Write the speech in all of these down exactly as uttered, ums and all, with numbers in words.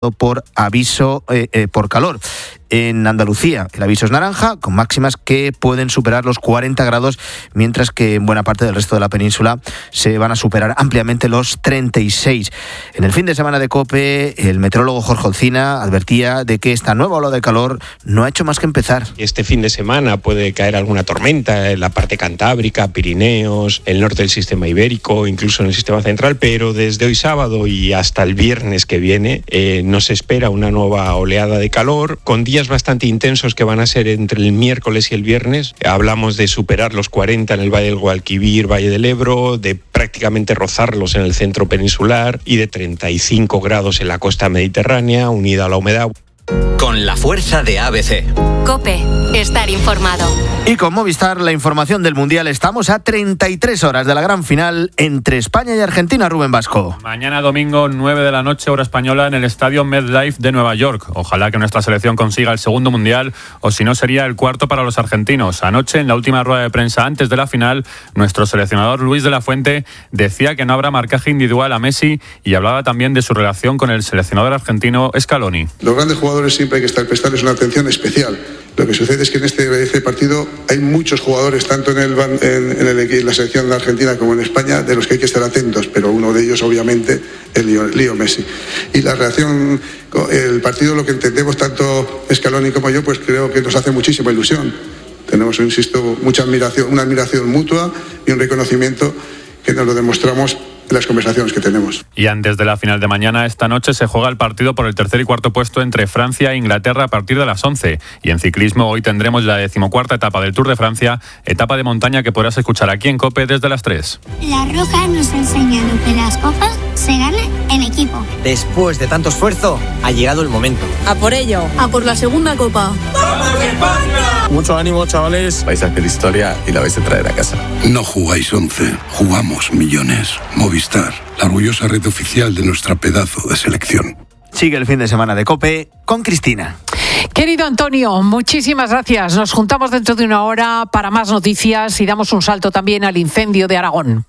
por aviso eh, eh, por calor. En Andalucía el aviso es naranja, con máximas que pueden superar los cuarenta grados, mientras que en buena parte del resto de la península se van a superar ampliamente los treinta y seis. En el fin de semana de COPE, el meteorólogo Jorge Olcina advertía de que esta nueva ola de calor no ha hecho más que empezar. Este fin de semana puede caer alguna tormenta en la parte cantábrica, Pirineos, el norte del sistema ibérico, incluso en el sistema central, pero desde hoy sábado y hasta el viernes que viene eh, nos espera una nueva oleada de calor, con días bastante intensos que van a ser entre el miércoles y el viernes. Hablamos de superar los cuarenta en el Valle del Guadalquivir, Valle del Ebro, de prácticamente rozarlos en el centro peninsular y de treinta y cinco grados en la costa mediterránea, unida a la humedad. Con la fuerza de A B C. COPE, estar informado. Y con Movistar, la información del Mundial. Estamos a treinta y tres horas de la gran final entre España y Argentina. Rubén Vasco. Mañana domingo, nueve de la noche, hora española, en el estadio MetLife de Nueva York. Ojalá que nuestra selección consiga el segundo Mundial, o si no sería el cuarto para los argentinos. Anoche, en la última rueda de prensa antes de la final, nuestro seleccionador Luis de la Fuente decía que no habrá marcaje individual a Messi y hablaba también de su relación con el seleccionador argentino Scaloni. Los grandes jugadores siempre hay que estar prestarles una atención especial. Lo que sucede es que en este, este partido hay muchos jugadores, tanto en, el, en, en, el, en la selección de Argentina como en España, de los que hay que estar atentos, pero uno de ellos, obviamente, es Leo, Leo Messi. Y la reacción, el partido, lo que entendemos tanto Scaloni como yo, pues creo que nos hace muchísima ilusión. Tenemos, insisto, mucha admiración, una admiración mutua y un reconocimiento que nos lo demostramos en las conversaciones que tenemos. Y antes de la final de mañana, esta noche se juega el partido por el tercer y cuarto puesto entre Francia e Inglaterra a partir de las once. Y en ciclismo hoy tendremos la decimocuarta etapa del Tour de Francia, etapa de montaña que podrás escuchar aquí en COPE desde las tres. La Roja nos ha enseñado que las copas se ganan en equipo. Después de tanto esfuerzo, ha llegado el momento. A por ello, a por la segunda copa. ¡Vamos España! Mucho ánimo, chavales. Vais a hacer historia y la vais a traer a casa. No jugáis once, jugamos millones. Movistar, la orgullosa red oficial de nuestra pedazo de selección. Sigue el fin de semana de COPE con Cristina. Querido Antonio, muchísimas gracias. Nos juntamos dentro de una hora para más noticias y damos un salto también al incendio de Aragón.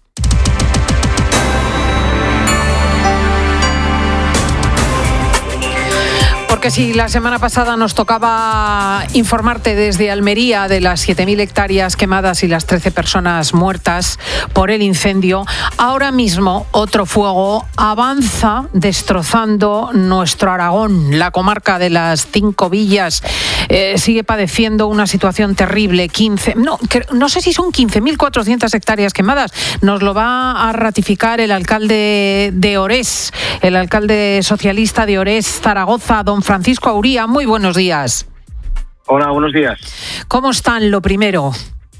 Porque si la semana pasada nos tocaba informarte desde Almería de las siete mil hectáreas quemadas y las trece personas muertas por el incendio, ahora mismo otro fuego avanza destrozando nuestro Aragón. La comarca de las Cinco Villas eh, sigue padeciendo una situación terrible. quince, no, que, no sé si son quince mil cuatrocientas hectáreas quemadas. Nos lo va a ratificar el alcalde de Orés, el alcalde socialista de Orés, Zaragoza, don Francisco Auría. Muy buenos días. Hola, buenos días. ¿Cómo están, lo primero?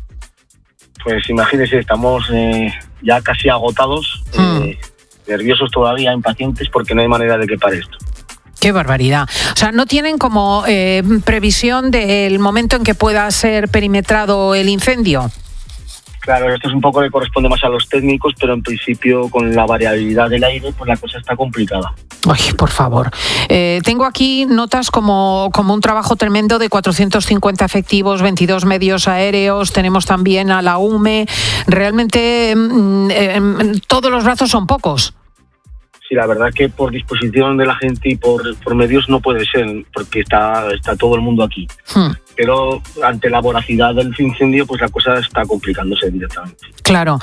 Pues imagínense, estamos eh, ya casi agotados, mm. eh, nerviosos todavía, impacientes, porque no hay manera de que pare esto. ¡Qué barbaridad! O sea, ¿no tienen como eh, previsión del momento en que pueda ser perimetrado el incendio? Claro, esto es un poco que corresponde más a los técnicos, pero en principio con la variabilidad del aire, pues la cosa está complicada. Ay, por favor. Eh, tengo aquí notas como, como un trabajo tremendo de cuatrocientos cincuenta efectivos, veintidós medios aéreos, tenemos también a la U M E. Realmente eh, eh, todos los brazos son pocos. Sí, la verdad que por disposición de la gente y por, por medios no puede ser, porque está, está todo el mundo aquí. Hmm. Pero ante la voracidad del incendio, pues la cosa está complicándose directamente. Claro.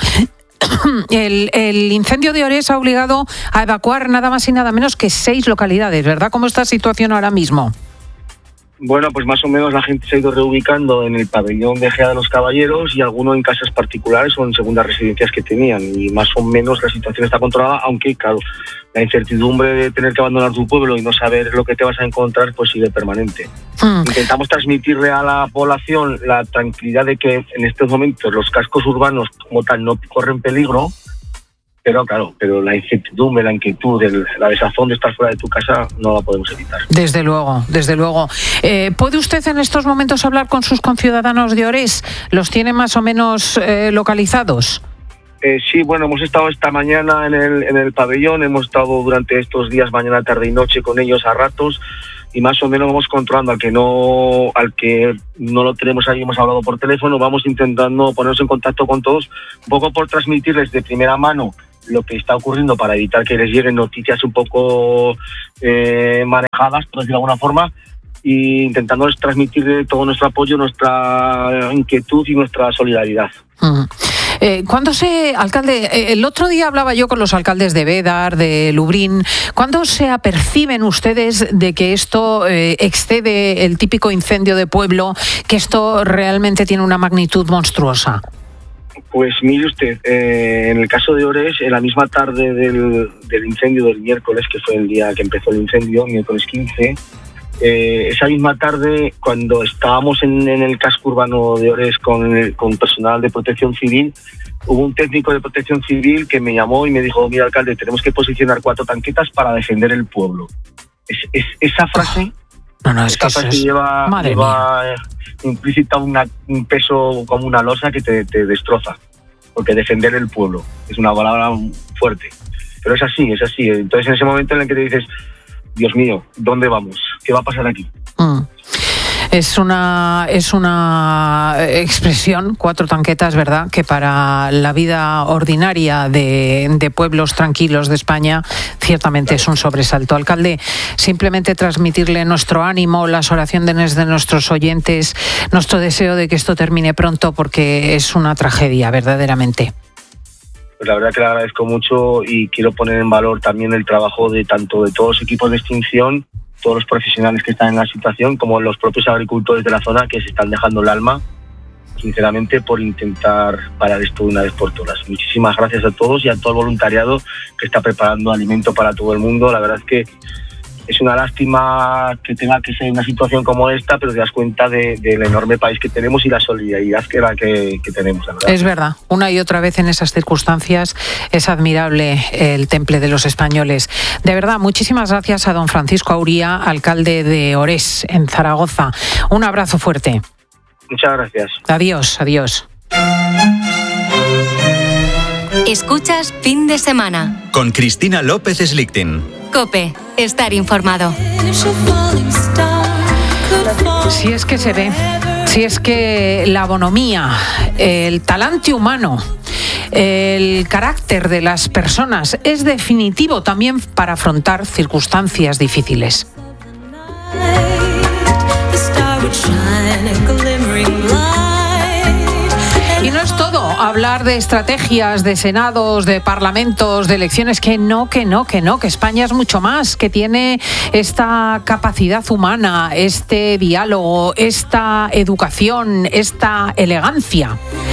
El, el incendio de Orés ha obligado a evacuar nada más y nada menos que seis localidades, ¿verdad? ¿Cómo está la situación ahora mismo? Bueno, pues más o menos la gente se ha ido reubicando en el pabellón de Gea de los Caballeros y algunos en casas particulares o en segundas residencias que tenían. Y más o menos la situación está controlada, aunque, claro, la incertidumbre de tener que abandonar tu pueblo y no saber lo que te vas a encontrar, pues sigue permanente. Mm. Intentamos transmitirle a la población la tranquilidad de que en estos momentos los cascos urbanos como tal no corren peligro, pero claro, pero la incertidumbre, la inquietud, el, la desazón de estar fuera de tu casa no la podemos evitar. Desde luego, desde luego. Eh, ¿Puede usted en estos momentos hablar con sus conciudadanos de Orés? ¿Los tiene más o menos eh, localizados? Eh, sí, bueno, hemos estado esta mañana en el, en el pabellón, hemos estado durante estos días, mañana, tarde y noche, con ellos a ratos, y más o menos vamos controlando al que no al que no lo tenemos ahí, hemos hablado por teléfono, vamos intentando ponernos en contacto con todos, un poco por transmitirles de primera mano lo que está ocurriendo para evitar que les lleguen noticias un poco eh, manejadas, por decirlo de alguna forma, e intentando transmitir todo nuestro apoyo, nuestra inquietud y nuestra solidaridad. Uh-huh. Eh, ¿Cuándo se, alcalde, eh, el otro día hablaba yo con los alcaldes de Bédar, de Lublin, ¿cuándo se aperciben ustedes de que esto eh, excede el típico incendio de pueblo, que esto realmente tiene una magnitud monstruosa? Pues mire usted, eh, en el caso de Ores, en la misma tarde del, del incendio del miércoles, que fue el día que empezó el incendio, miércoles quince, Eh, esa misma tarde, cuando estábamos en, en el casco urbano de Ores con, el, con personal de protección civil, hubo un técnico de protección civil que me llamó y me dijo: mira, alcalde, tenemos que posicionar cuatro tanquetas para defender el pueblo. Es, es, esa frase, no, no, es esa que frase es... lleva, lleva implícita una, un peso como una losa que te, te destroza, porque defender el pueblo es una palabra fuerte, pero es así, es así. Entonces, en ese momento en el que te dices: Dios mío, ¿dónde vamos? ¿Qué va a pasar aquí? Mm. Es una, es una expresión, cuatro tanquetas, ¿verdad?, que para la vida ordinaria de, de pueblos tranquilos de España ciertamente es un sobresalto. Alcalde, simplemente transmitirle nuestro ánimo, las oraciones de nuestros oyentes, nuestro deseo de que esto termine pronto, porque es una tragedia, verdaderamente. Pues la verdad que le agradezco mucho y quiero poner en valor también el trabajo de tanto de todos los equipos de extinción, todos los profesionales que están en la situación, como los propios agricultores de la zona que se están dejando el alma, sinceramente, por intentar parar esto de una vez por todas. Muchísimas gracias a todos y a todo el voluntariado que está preparando alimento para todo el mundo. La verdad es que es una lástima que tenga que ser una situación como esta, pero te das cuenta de, del enorme país que tenemos y la solidaridad que, la que, que tenemos. La verdad. Es verdad, una y otra vez en esas circunstancias es admirable el temple de los españoles. De verdad, muchísimas gracias a don Francisco Auría, alcalde de Ores, en Zaragoza. Un abrazo fuerte. Muchas gracias. Adiós, adiós. Escuchas Fin de Semana con Cristina López Slichting. COPE, estar informado. Si es que se ve, si es que la bonomía, el talante humano, el carácter de las personas es definitivo también para afrontar circunstancias difíciles. Y no es todo hablar de estrategias, de senados, de parlamentos, de elecciones, que no, que no, que no, que España es mucho más, que tiene esta capacidad humana, este diálogo, esta educación, esta elegancia.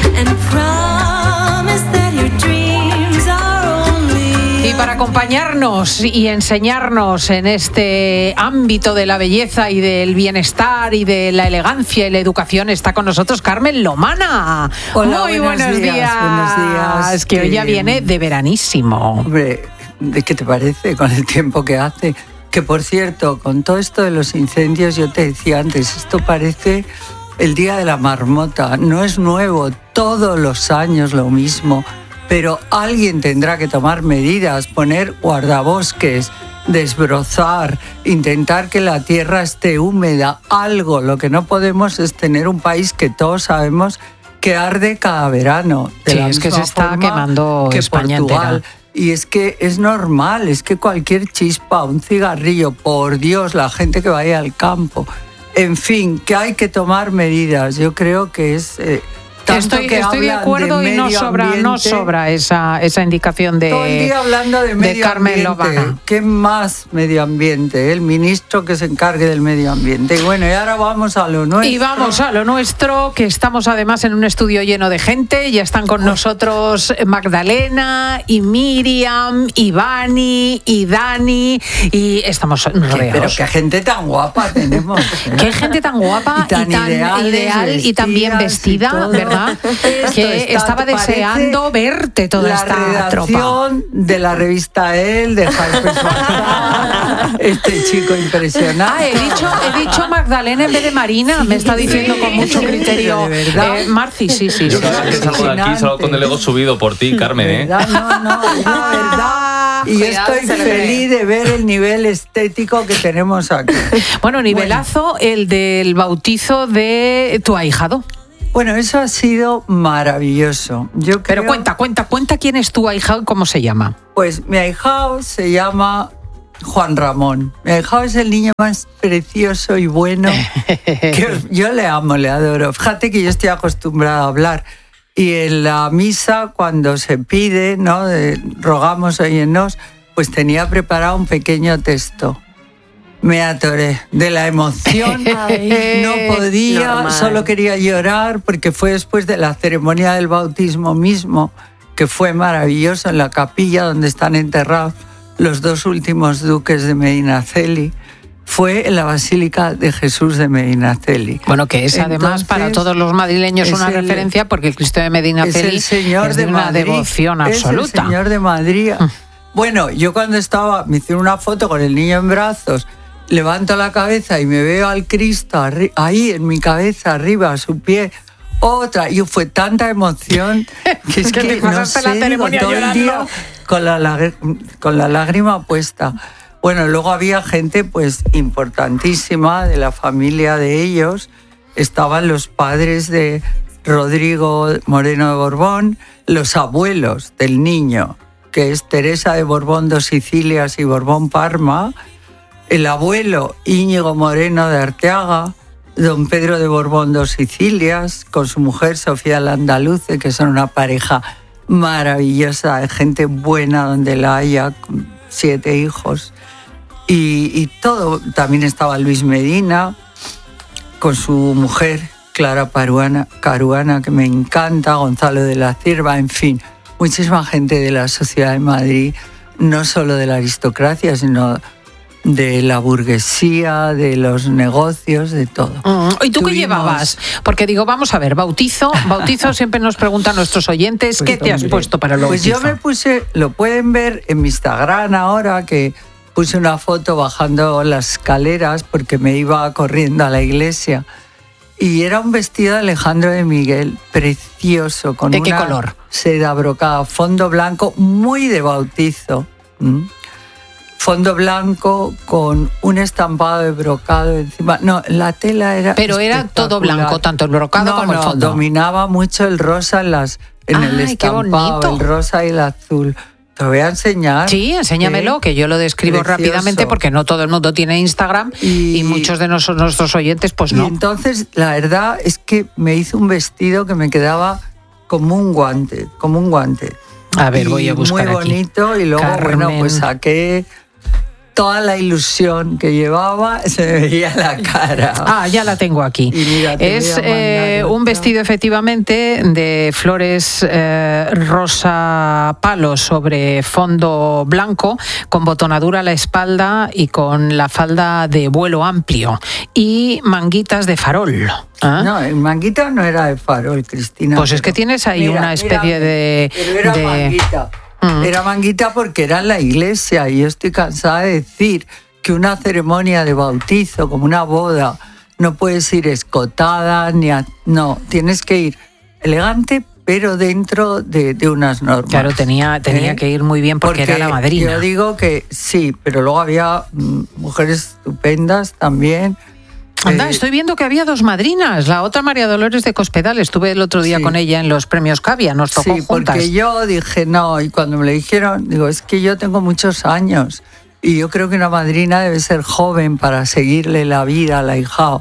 Y para acompañarnos y enseñarnos en este ámbito de la belleza y del bienestar y de la elegancia y la educación está con nosotros Carmen Lomana. Hola, Muy buenos, buenos días, días. Buenos días. Es que hoy ya viene de veranísimo. Hombre, ¿de qué te parece con el tiempo que hace? Que por cierto, con todo esto de los incendios, yo te decía antes, esto parece el día de la marmota. No es nuevo, todos los años lo mismo. Pero alguien tendrá que tomar medidas, poner guardabosques, desbrozar, intentar que la tierra esté húmeda, algo. Lo que no podemos es tener un país que todos sabemos que arde cada verano. De sí, la es que se está quemando que España Portugal. entera. Y es que es normal, es que cualquier chispa, un cigarrillo, por Dios, la gente que vaya al campo. En fin, que hay que tomar medidas. Yo creo que es... Eh, Tanto estoy que estoy de acuerdo de y no sobra, ambiente, no sobra esa, esa indicación de, todo el día hablando de, medio de Carmen ambiente. Lomana. ¿Qué más medio ambiente? El ministro que se encargue del medio ambiente. Y bueno, y ahora vamos a lo nuestro. Y vamos a lo nuestro, que estamos además en un estudio lleno de gente. Ya están con nosotros Magdalena y Miriam y Vani y Dani y estamos rodeados. Pero qué gente tan guapa tenemos. ¿eh? Qué gente tan guapa y tan, y tan ideal, ideal y tan bien vestida, ¿verdad? Esto que está, estaba deseando verte toda la esta redacción tropa. De la revista El, de Jaime Suárez, este chico impresionante. Ah, he dicho, he dicho Magdalena en vez de Marina, sí, me está diciendo sí, con mucho criterio. ¿De verdad? Eh, Marci, sí, sí. Yo sí, cada vez que salgo de aquí salgo con el ego subido por ti, Carmen, ¿eh? ¿Verdad? No, no, es verdad. Y yo estoy feliz de ver el nivel estético que tenemos aquí. Bueno, nivelazo bueno. El del bautizo de tu ahijado. Bueno, eso ha sido maravilloso. Yo creo... Pero cuenta, cuenta, cuenta quién es tu ahijado y cómo se llama. Pues mi ahijado se llama Juan Ramón. Mi ahijado es el niño más precioso y bueno. que yo le amo, le adoro. Fíjate que yo estoy acostumbrada a hablar. Y en la misa, cuando se pide, ¿no? De, rogamos, óyenos, pues tenía preparado un pequeño texto. Me atoré de la emoción, Ay, no podía, normal. Solo quería llorar porque fue después de la ceremonia del bautismo mismo, que fue maravilloso en la capilla donde están enterrados los dos últimos duques de Medinaceli. Fue en la Basílica de Jesús de Medinaceli. Bueno, que es además Entonces, para todos los madrileños una el, referencia porque el Cristo de Medinaceli es, el señor es de, de una Madrid, devoción absoluta. Es el Señor de Madrid. Bueno, yo cuando estaba, me hicieron una foto con el niño en brazos, levanto la cabeza y me veo al Cristo arri- ahí en mi cabeza, arriba, a su pie, otra. Y fue tanta emoción que es que, que no sé, la ceremonia todo el día con la, lag- con la lágrima puesta. Bueno, luego había gente pues importantísima de la familia de ellos. Estaban los padres de Rodrigo Moreno de Borbón, los abuelos del niño, que es Teresa de Borbón dos Sicilias y Borbón Parma, el abuelo Íñigo Moreno de Arteaga, don Pedro de Borbón dos Sicilias, con su mujer Sofía Landaluce, que son una pareja maravillosa, de gente buena donde la haya, con siete hijos. Y, y todo, también estaba Luis Medina, con su mujer Clara Paruana, Caruana, que me encanta, Gonzalo de la Cierva, en fin, muchísima gente de la sociedad de Madrid, no solo de la aristocracia, sino de la burguesía, de los negocios, de todo. Mm, ¿Y tú Tuvimos... qué llevabas? Porque digo, vamos a ver, bautizo, bautizo siempre nos preguntan nuestros oyentes, pues, ¿qué te has puesto para el bautizo? Pues yo me puse, lo pueden ver en mi Instagram ahora, que puse una foto bajando las escaleras porque me iba corriendo a la iglesia. Y era un vestido de Alejandro de Miguel, precioso, con ¿De una qué color? Seda brocada, fondo blanco, muy de bautizo. ¿Mm? Fondo blanco con un estampado de brocado encima. No, la tela era Pero era todo blanco, tanto el brocado no, como no, el fondo. Dominaba mucho el rosa en, las, en Ay, el estampado, qué bonito. el rosa y el azul. Te voy a enseñar. Sí, enséñamelo, ¿eh? Que yo lo describo Precioso. rápidamente porque no todo el mundo tiene Instagram y, y muchos de nos, nuestros oyentes pues no. Y entonces la verdad es que me hizo un vestido que me quedaba como un guante, como un guante. A ver, y voy a buscar muy bonito aquí. Y luego, Carmen. bueno, pues saqué toda la ilusión que llevaba, se me veía la cara. Ah, ya la tengo aquí. Mira, es eh, un vestido efectivamente de flores eh, rosa palo sobre fondo blanco, con botonadura a la espalda y con la falda de vuelo amplio y manguitas de farol. ¿Ah? No, el manguita no era de farol, Cristina. Pues es que tienes ahí mira, una especie mira, de... Pero era de... manguita. Era manguita porque era en la iglesia y yo estoy cansada de decir que una ceremonia de bautizo, como una boda, no puedes ir escotada, ni a, no, tienes que ir elegante, pero dentro de, de unas normas. Claro, tenía, tenía ¿eh? que ir muy bien porque, porque era la madrina. Yo digo que sí, pero luego había mm, mujeres estupendas también. Anda, estoy viendo que había dos madrinas. La otra, María Dolores de Cospedal. Estuve el otro día sí. con ella en los premios Cavia. Nos tocó sí, juntas. Porque yo dije no, y cuando me lo dijeron, digo, es que yo tengo muchos años y yo creo que una madrina debe ser joven para seguirle la vida al ahijado.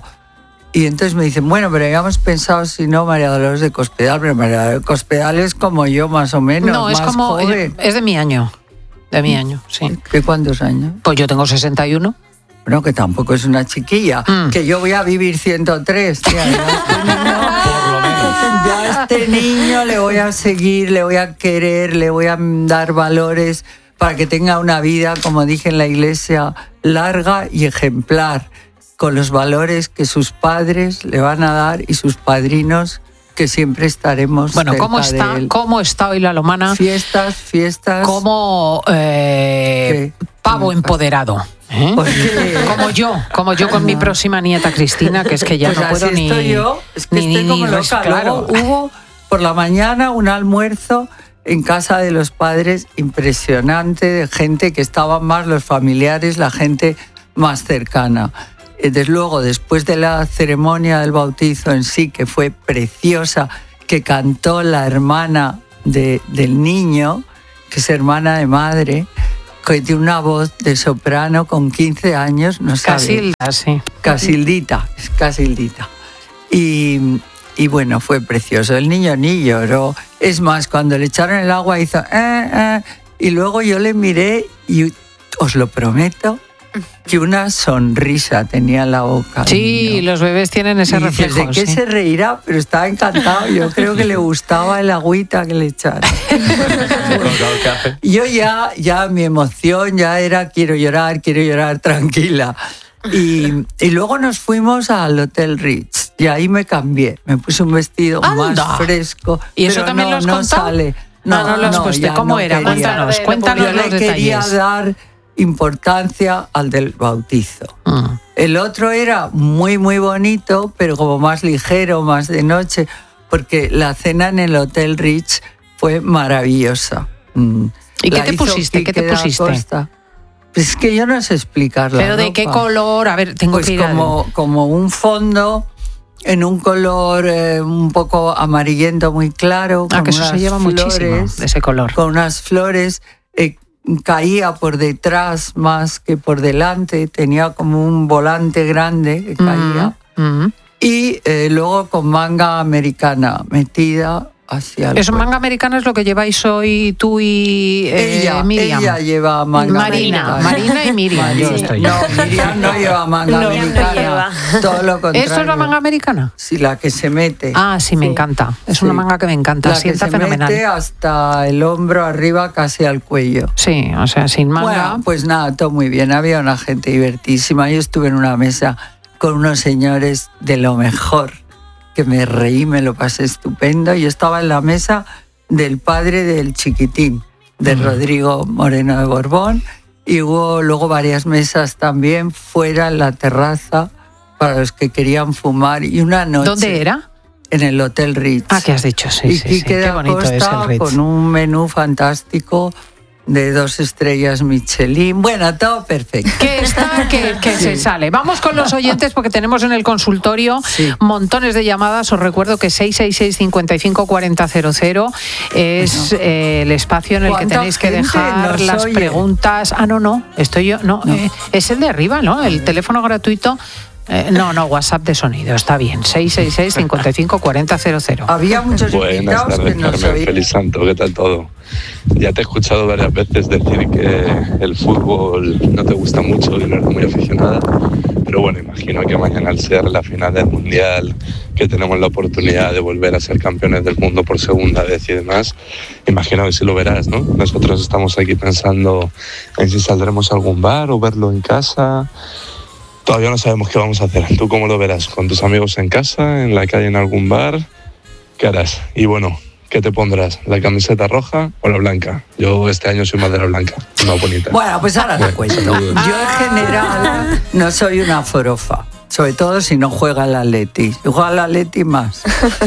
Y entonces me dicen, bueno, pero habíamos pensado si no María Dolores de Cospedal, pero María Dolores de Cospedal es como yo más o menos, no, es más como, joven. Es de mi año. De mi año, sí. ¿De cuántos años? Pues yo tengo sesenta y uno. Bueno, que tampoco es una chiquilla, mm. que yo voy a vivir ciento tres. Tía, ya, este niño, ya a este niño le voy a seguir, le voy a querer, le voy a dar valores para que tenga una vida, como dije en la iglesia, larga y ejemplar, con los valores que sus padres le van a dar y sus padrinos, que siempre estaremos bueno, cerca ¿cómo está, de él. ¿Cómo está hoy la Lomana? Fiestas, fiestas. Como eh, pavo empoderado. ¿Eh? Como yo, como yo con mi próxima nieta Cristina, que es que ya pues no puedo así ni... Estoy yo, es que ni, estoy ni, como ni loca. Claro. Luego hubo por la mañana un almuerzo en casa de los padres impresionante, de gente que estaban más los familiares, la gente más cercana. desde luego, después de la ceremonia del bautizo en sí, que fue preciosa, que cantó la hermana de, del niño, que es hermana de madre, que tiene una voz de soprano con quince años, no sabe. Casilda, sí. Casildita, es Casildita. Y, y bueno, fue precioso. El niño ni lloró. Es más, cuando le echaron el agua hizo... Eh, eh, y luego yo le miré y os lo prometo, que una sonrisa tenía en la boca. Sí, los bebés tienen ese y dices, reflejo. ¿de qué sí. se reirá? Pero estaba encantado. Yo creo que le gustaba el agüita que le echaron. Yo ya, ya mi emoción ya era quiero llorar, quiero llorar, tranquila. Y, y luego nos fuimos al Hotel Ritz y ahí me cambié. Me puse un vestido ¡Anda! más fresco. ¿Y eso pero también no, lo has no contado? sale. No, no, no lo has puesto. ya ¿Cómo no era? quería. Cuéntanos, cuéntanos Yo los le detalles. quería dar importancia al del bautizo. Mm. El otro era muy, muy bonito, pero como más ligero, más de noche, porque la cena en el Hotel Ritz fue maravillosa. Mm. ¿Y qué La te hizo pusiste? ¿Qué te Quique da pusiste? Costa. Pues es que yo no sé explicarlo. ¿Pero de qué color? A ver, tengo pues que ir a- como, como un fondo en un color eh, un poco amarillento muy claro. Ah, con que eso se unas lleva muchísimo, flores, de ese color. Con unas flores, eh, caía por detrás más que por delante, tenía como un volante grande que caía. Mm. Y eh, luego con manga americana metida hacia el Eso, cuello. manga americana es lo que lleváis hoy tú y eh, Ella, Miriam. ella lleva manga Marina, americana. Marina y Miriam. Marina. Yo estoy. No, Miriam no lleva manga No, americana. no lleva. Todo lo contrario. ¿Esto es la manga americana? Sí, la que se mete. Ah, sí, me encanta. Es una Sí. manga que me encanta. La que Sienta se fenomenal. mete hasta el hombro arriba, casi al cuello. Sí, o sea, sin manga. Bueno, pues nada, todo muy bien. Había una gente divertísima. Yo estuve en una mesa con unos señores de lo mejor, que me reí, me lo pasé estupendo. Yo estaba en la mesa del padre del chiquitín, de Rodrigo Moreno de Borbón, y hubo luego varias mesas también fuera en la terraza para los que querían fumar. Y una noche... ¿Dónde era? En el Hotel Ritz. Ah, que has dicho, sí, y sí, sí. Quique Qué da bonito es Costa el Ritz. con un menú fantástico de dos estrellas Michelin. Bueno, todo perfecto. Que está, que, que Sí. se sale. Vamos con los oyentes porque tenemos en el consultorio Sí. montones de llamadas. Os recuerdo que seis seis seis, cinco cinco cuatro cero cero cero es eh, el espacio en el que ¿Cuánta tenéis que gente dejar nos las oye? preguntas. Ah, no, no, estoy yo. No, eh, es el de arriba, ¿no? El teléfono gratuito. Eh, no, no, WhatsApp de sonido, está bien. seis seis seis, cinco cinco cuatro cero cero. Había muchos Buenas invitados tardes, que nos Carmen. oían. Feliz Santo, ¿qué tal todo? Ya te he escuchado varias veces decir que el fútbol no te gusta mucho y no eres muy aficionada, pero bueno, imagino que mañana al ser la final del Mundial, que tenemos la oportunidad de volver a ser campeones del mundo por segunda vez y demás, imagino que sí lo verás, ¿no? Nosotros estamos aquí pensando en si saldremos a algún bar o verlo en casa. Todavía no sabemos qué vamos a hacer. ¿Tú cómo lo verás? ¿Con tus amigos en casa, en la calle, en algún bar? ¿Qué harás? Y bueno, ¿qué te pondrás? ¿La camiseta roja o la blanca? Yo este año soy más de la blanca, más bonita. Bueno, pues ahora te cuento. Yo en general no soy una forofa, sobre todo si no juega el Atleti. Si juega el Atleti más.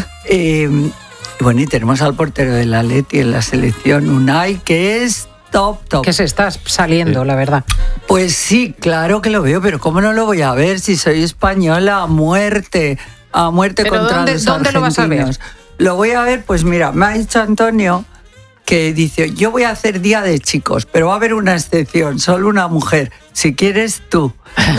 Eh, bueno, y tenemos al portero del Atleti en la selección, Unai, que es top, top. Que se está saliendo, la verdad. Pues sí, claro que lo veo, pero ¿cómo no lo voy a ver si soy española a muerte? A muerte ¿Pero contra dónde- los dónde lo vas a ver? argentinos. Lo voy a ver, pues mira, me ha dicho Antonio que dice, yo voy a hacer día de chicos, pero va a haber una excepción, solo una mujer, si quieres tú.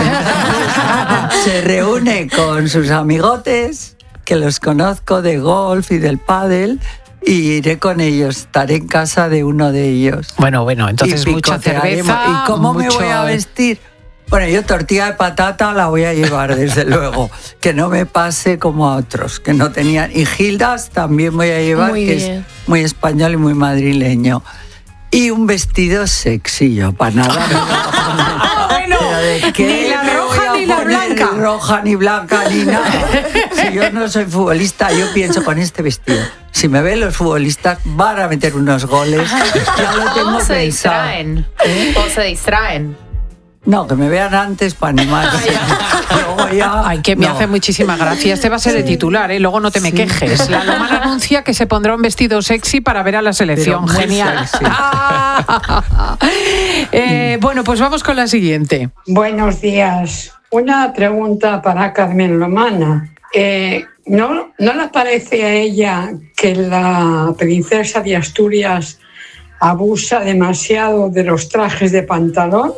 Entonces, se reúne con sus amigotes, que los conozco de golf y del pádel, y iré con ellos, estaré en casa de uno de ellos. Bueno, bueno, entonces Y mucha picotearemos. cerveza. ¿Y cómo me mucho- voy a vestir? Bueno, yo tortilla de patata la voy a llevar, desde luego. Que no me pase como a otros, que no tenían. Y Gildas también voy a llevar, Muy que bien. es muy español y muy madrileño. Y un vestido sexy, yo, para nada. me voy a poner. Pero ¿de qué ni la me roja voy a ni la poner blanca. roja ni blanca ni nada. Si yo no soy futbolista, yo pienso con este vestido. Si me ven los futbolistas, van a meter unos goles. Ya lo tengo O se pensado. distraen. O se distraen. No, que me vean antes para animarse. Luego ya, Ay, que me no. hace muchísima gracia. Este va a ser el titular, ¿eh? Luego no te me quejes. La Lomana anuncia que se pondrá un vestido sexy para ver a la selección. Pero muy Genial. sexy. Eh, bueno, pues vamos con la siguiente. Buenos días. Una pregunta para Carmen Lomana. Eh, ¿no, ¿No le parece a ella que la princesa de Asturias abusa demasiado de los trajes de pantalón?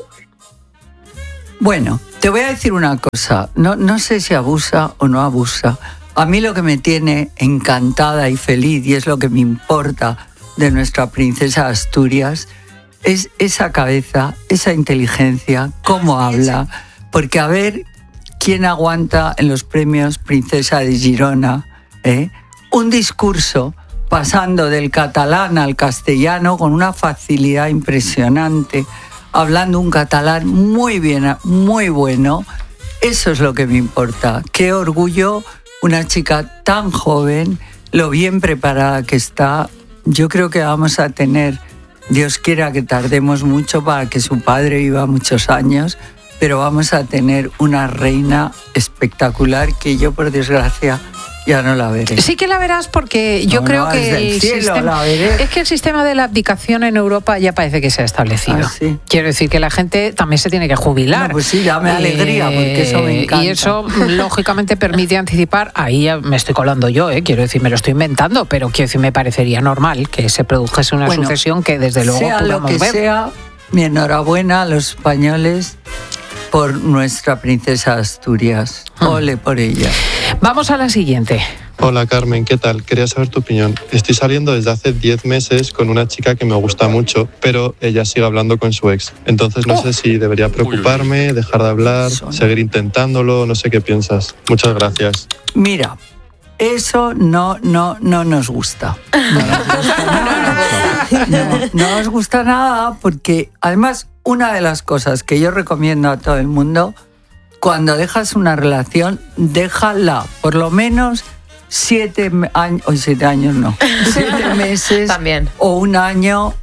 Bueno, te voy a decir una cosa. No, no sé si abusa o no abusa. A mí lo que me tiene encantada y feliz, y es lo que me importa de nuestra princesa Asturias, es esa cabeza, esa inteligencia, cómo habla. Porque a ver quién aguanta en los premios Princesa de Girona, ¿eh? un discurso pasando del catalán al castellano con una facilidad impresionante, hablando un catalán muy bien, muy bueno. Eso es lo que me importa. Qué orgullo una chica tan joven, lo bien preparada que está. Yo creo que vamos a tener, Dios quiera que tardemos mucho para que su padre viva muchos años, pero vamos a tener una reina espectacular que yo, por desgracia, ya no la veré. Sí que la verás, porque yo no, creo no, que el el cielo sistema, la veré. es que el sistema de la abdicación en Europa ya parece que se ha establecido. Ah, ¿sí? Quiero decir que la gente también se tiene que jubilar. No, pues sí, dame alegría, porque eso me encanta. Y eso, lógicamente, permite anticipar. Ahí ya me estoy colando yo, ¿eh? Quiero decir, me lo estoy inventando, pero quiero decir, me parecería normal que se produjese una bueno, sucesión que desde luego sea podamos lo que ver. sea, mi enhorabuena a los españoles por nuestra princesa Asturias. Ole por ella. Vamos a la siguiente. Hola Carmen, ¿qué tal? Quería saber tu opinión. Estoy saliendo desde hace diez meses con una chica que me gusta mucho, pero ella sigue hablando con su ex. Entonces no oh. sé si debería preocuparme, dejar de hablar, seguir intentándolo, no sé qué piensas. Muchas gracias. Mira, eso no, no, no nos gusta. No nos gusta nada. No, no nos gusta nada porque, además, una de las cosas que yo recomiendo a todo el mundo, cuando dejas una relación, déjala por lo menos siete años, o siete años no, siete meses También. o un año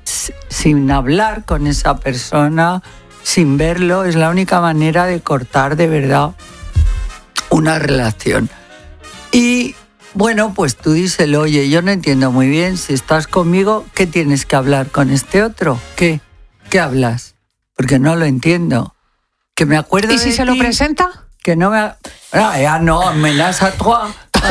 sin hablar con esa persona, sin verlo. Es la única manera de cortar de verdad una relación. Y bueno, pues tú díselo, oye, yo no entiendo muy bien, si estás conmigo, ¿qué tienes que hablar con este otro? ¿Qué? ¿Qué hablas? Porque no lo entiendo. Que me acuerdo ¿Y si de se ti, lo presenta? Que no me... Ah, ya no, amenaza a toi.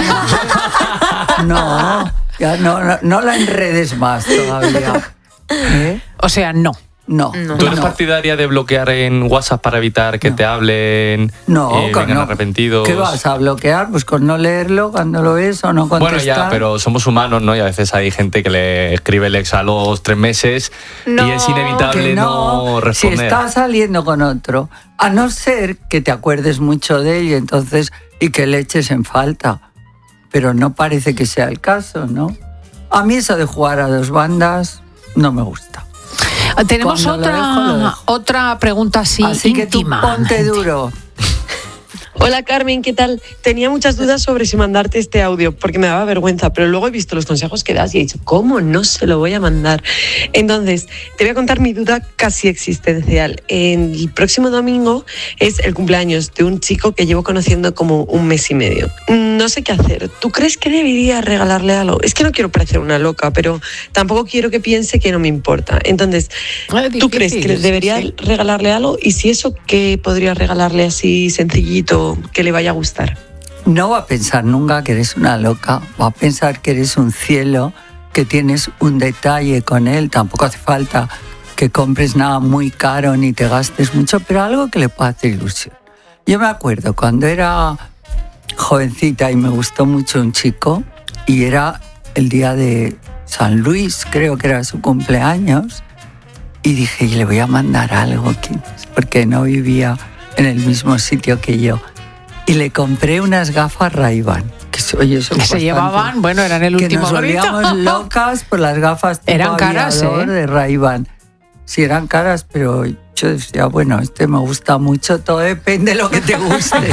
No, ya no, no, no la enredes más todavía. ¿Eh? O sea, no. No. No. ¿Tú eres no. partidaria de bloquear en WhatsApp para evitar que No. te hablen, No, eh, con- vengan no. arrepentidos? ¿Qué vas a bloquear? Pues con no leerlo cuando lo ves o no contestar. Bueno, ya, pero somos humanos, ¿no? Y a veces hay gente que le escribe el ex a los tres meses No, y es inevitable Que no, no, si responder. estás saliendo con otro, a no ser que te acuerdes mucho de él y entonces y que le eches en falta. Pero no parece que sea el caso, ¿no? A mí eso de jugar a dos bandas no me gusta. Tenemos Cuando lo otra, dejo, lo dejo. otra pregunta así, Así que tú íntima. ponte duro. Hola Carmen, ¿qué tal? Tenía muchas dudas sobre si mandarte este audio porque me daba vergüenza, pero luego he visto los consejos que das y he dicho, ¿cómo no se lo voy a mandar? Entonces, te voy a contar mi duda casi existencial. El próximo domingo es el cumpleaños de un chico que llevo conociendo como un mes y medio. No sé qué hacer. ¿Tú crees que debería regalarle algo? Es que no quiero parecer una loca, pero tampoco quiero que piense que no me importa. Entonces, ¿tú crees que sí, debería sí. regalarle algo? Y si eso, ¿qué podría regalarle así sencillito que le vaya a gustar? No va a pensar nunca que eres una loca, va a pensar que eres un cielo, que tienes un detalle con él. Tampoco hace falta que compres nada muy caro ni te gastes mucho, pero algo que le pueda hacer ilusión. Yo me acuerdo cuando era jovencita y me gustó mucho un chico y era el día de San Luis, creo que era su cumpleaños, y dije, le voy a mandar algo, porque no vivía en el mismo sitio que yo. Y le compré unas gafas Ray-Ban. Que, oye, son Que se bastante- llevaban, bueno, eran el que último nos grito. volvíamos locas por las gafas tipo Eran caras, aviador ¿eh? de Ray-Ban. Sí, eran caras, pero yo decía, bueno, este me gusta mucho, todo depende de lo que te guste.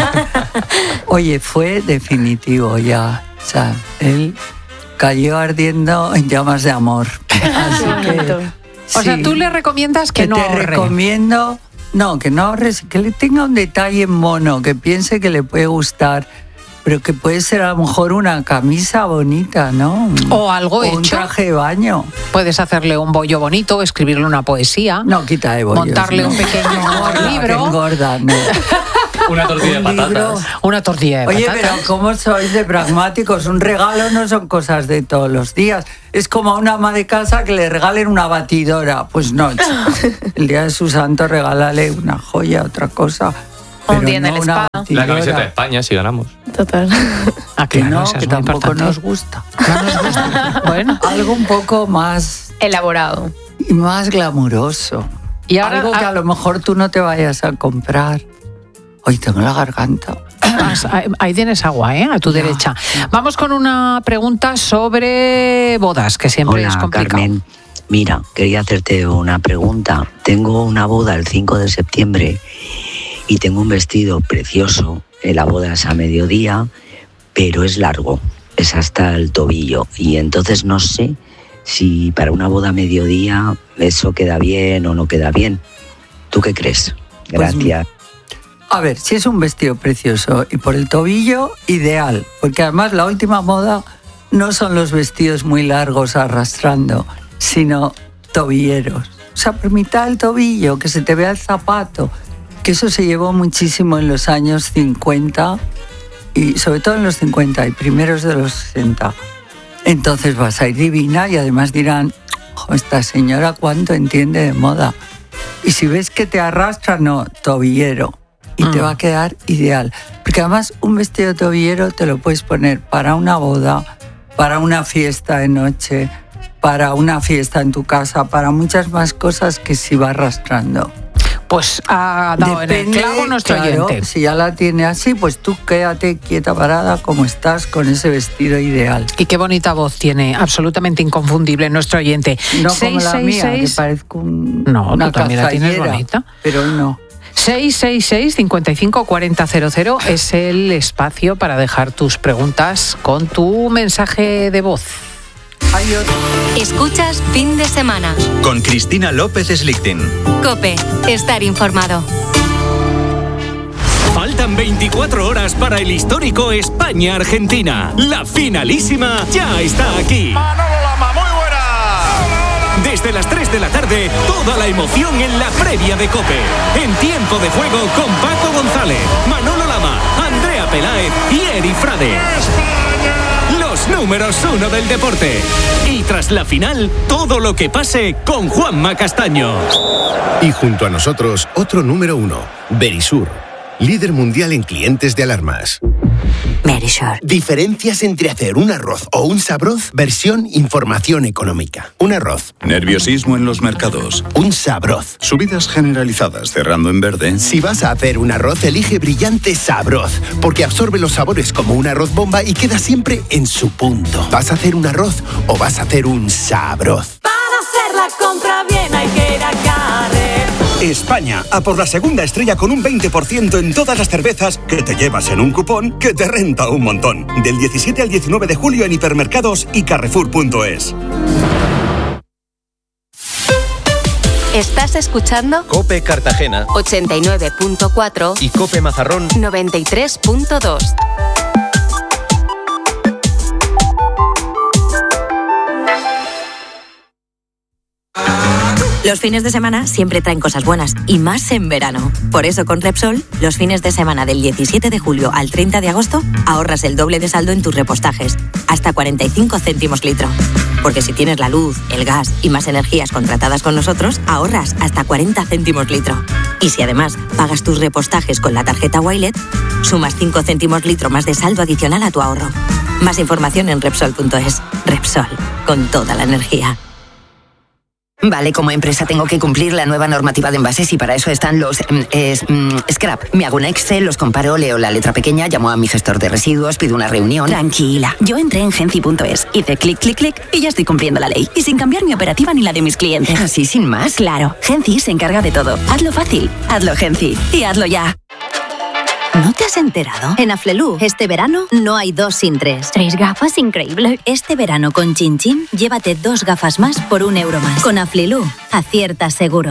Oye, fue definitivo ya. O sea, él cayó ardiendo en llamas de amor. Así que, O sea, sí, tú le recomiendas que, que no te ahorre. recomiendo, no, que no ahorres, que le tenga un detalle mono, que piense que le puede gustar, pero que puede ser a lo mejor una camisa bonita, ¿no? O algo O un hecho. traje de baño. Puedes hacerle un bollo bonito, escribirle una poesía. No, quita de bollos. Montarle no. un pequeño Engorda, que libro. engorda, no. Una tortilla de patatas. Libro. Una tortilla de Oye, patatas. pero ¿cómo sois de pragmáticos? Un regalo no son cosas de todos los días. Es como a una ama de casa que le regalen una batidora. Pues no, chicos. El día de su santo regálale una joya, otra cosa. Un día en el no spa. La camiseta de España, si ganamos. Total. Ah, Que claro, no, eso es que muy tampoco importante. nos gusta. No nos gusta. Bueno. Algo un poco más Elaborado. y más glamuroso. Y ahora- Algo que a lo mejor tú no te vayas a comprar. Hoy tengo la garganta. Ahí- Ahí tienes agua, ¿eh? A tu derecha. Vamos con una pregunta sobre bodas, que siempre Hola, es complicado. Carmen. Mira, quería hacerte una pregunta. Tengo una boda el cinco de septiembre y tengo un vestido precioso. La boda es a mediodía, pero es largo, es hasta el tobillo. Y entonces no sé si para una boda a mediodía eso queda bien o no queda bien. ¿Tú qué crees? Gracias. A ver, si es un vestido precioso y por el tobillo, ideal. Porque además la última moda no son los vestidos muy largos arrastrando, sino tobilleros. O sea, por mitad del tobillo, que se te vea el zapato. Que eso se llevó muchísimo en los años cincuenta y sobre todo en los cincuenta y primeros de los sesenta. Entonces vas a ir divina y además dirán, "Jo, esta señora cuánto entiende de moda". Y si ves que te arrastra, no, tobillero. Y te va a quedar ideal. Porque además un vestido tobillero te lo puedes poner para una boda, para una fiesta de noche, para una fiesta en tu casa, para muchas más cosas que si va arrastrando. Pues ha dado en el clavo nuestro claro, oyente. Si ya la tiene así, pues tú quédate quieta parada como estás con ese vestido ideal. Y qué bonita voz tiene, absolutamente inconfundible nuestro oyente. No como la mía, que seis. parezco un, No, una tú también la tienes cazallera, bonita. Pero no. seis seis seis, cinco cinco, cuatro cero cero es el espacio para dejar tus preguntas con tu mensaje de voz. Escuchas Fin de Semana. Con Cristina López Slichting. COPE. Estar informado. Faltan veinticuatro horas para el histórico España-Argentina. La finalísima ya está aquí. Desde las tres de la tarde, toda la emoción en la previa de COPE. En tiempo de juego con Paco González, Manolo Lama, Andrea Peláez y Eri Frade. Los números uno del deporte. Y tras la final, todo lo que pase con Juanma Castaño. Y junto a nosotros, otro número uno, Verisur, líder mundial en clientes de alarmas. Verisur. Diferencias entre hacer un arroz o un sabroz, versión información económica. Un arroz. Nerviosismo en los mercados. Un sabroz. Subidas generalizadas cerrando en verde. Si vas a hacer un arroz, elige Brillante Sabroz, porque absorbe los sabores como un arroz bomba y queda siempre en su punto. ¿Vas a hacer un arroz o vas a hacer un sabroz? Para hacer la compra bien hay que ir a Carrer. España, a por la segunda estrella con un veinte por ciento en todas las cervezas que te llevas en un cupón que te renta un montón. Del diecisiete al diecinueve de julio en hipermercados y carrefour punto es. Estás escuchando COPE Cartagena ochenta y nueve punto cuatro y COPE Mazarrón noventa y tres punto dos. Los fines de semana siempre traen cosas buenas, y más en verano. Por eso con Repsol, los fines de semana del diecisiete de julio al treinta de agosto, ahorras el doble de saldo en tus repostajes, hasta cuarenta y cinco céntimos litro. Porque si tienes la luz, el gas y más energías contratadas con nosotros, ahorras hasta cuarenta céntimos litro. Y si además pagas tus repostajes con la tarjeta Wilet, sumas cinco céntimos litro más de saldo adicional a tu ahorro. Más información en Repsol punto es. Repsol, con toda la energía. Vale, como empresa tengo que cumplir la nueva normativa de envases y para eso están los mm, es, mm, scrap. Me hago un Excel, los comparo, leo la letra pequeña, llamo a mi gestor de residuos, pido una reunión. Tranquila, yo entré en Genci punto es, hice clic, clic, clic y ya estoy cumpliendo la ley. Y sin cambiar mi operativa ni la de mis clientes. ¿Así sin más? Claro, Genci se encarga de todo. Hazlo fácil, hazlo Genci y hazlo ya. ¿No te has enterado? En Aflelu, este verano no hay dos sin tres. Tres gafas, increíble. Este verano con Chin Chin, llévate dos gafas más por un euro más. Con Aflelu, aciertas seguro.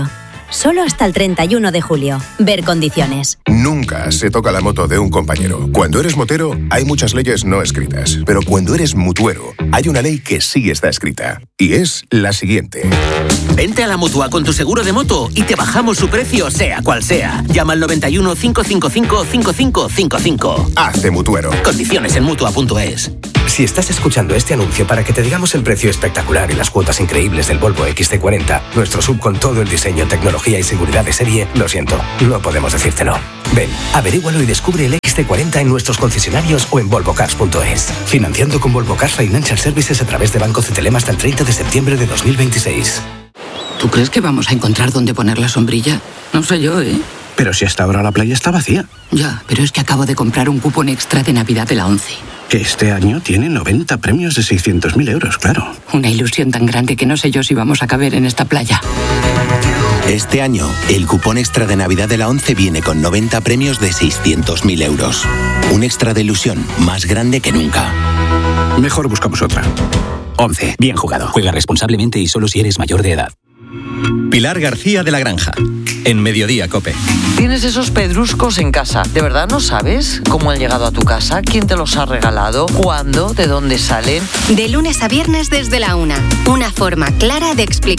Solo hasta el treinta y uno de julio. Ver condiciones. Nunca se toca la moto de un compañero. Cuando eres motero, hay muchas leyes no escritas. Pero cuando eres mutuero, hay una ley que sí está escrita. Y es la siguiente. Vente a la Mutua con tu seguro de moto y te bajamos su precio, sea cual sea. Llama al noventa y uno, cinco cinco cinco, cinco cinco cinco cinco. Hazte mutuero. Condiciones en mutua punto es. Si estás escuchando este anuncio para que te digamos el precio espectacular y las cuotas increíbles del Volvo equis ce cuarenta, nuestro sub con todo el diseño, tecnología y seguridad de serie, lo siento, no podemos decírtelo. Ven, averígualo y descubre el equis ce cuarenta en nuestros concesionarios o en volvo cars punto es. Financiando con Volvo Cars Financial Services a través de Banco Cetelem hasta el treinta de septiembre de dos mil veintiséis. ¿Tú crees que vamos a encontrar dónde poner la sombrilla? No sé yo, ¿eh? Pero si hasta ahora la playa está vacía. Ya, pero es que acabo de comprar un cupón extra de Navidad de la ONCE. Que este año tiene noventa premios de seiscientos mil euros, claro. Una ilusión tan grande que no sé yo si vamos a caber en esta playa. Este año, el cupón extra de Navidad de la ONCE viene con noventa premios de seiscientos mil euros. Un extra de ilusión más grande que nunca. Mejor buscamos otra. ONCE, bien jugado. Juega responsablemente y solo si eres mayor de edad. Pilar García de la Granja, en Mediodía COPE. Tienes esos pedruscos en casa. ¿De verdad no sabes cómo han llegado a tu casa? ¿Quién te los ha regalado? ¿Cuándo? ¿De dónde salen? De lunes a viernes desde la una. Una forma clara de explicar